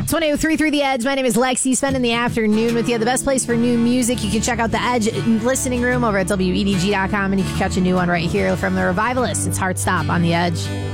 It's 103.3 The Edge. My name is Lexi. Spending the afternoon with you. The best place for new music. You can check out the Edge listening room over at WEDG.com, and you can catch a new one right here from the Revivalists. It's Heart Stop on The Edge.